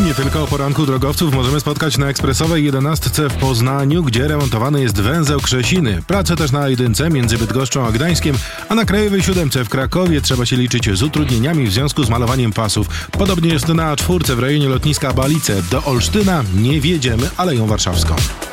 Nie tylko o poranku drogowców możemy spotkać na ekspresowej 11 w Poznaniu, gdzie remontowany jest węzeł Krzesiny. Prace też na jedynce między Bydgoszczą a Gdańskiem, a na krajowej 7 w Krakowie trzeba się liczyć z utrudnieniami w związku z malowaniem pasów. Podobnie jest na A4 w rejonie lotniska Balice. Do Olsztyna nie wjedziemy Aleją Warszawską.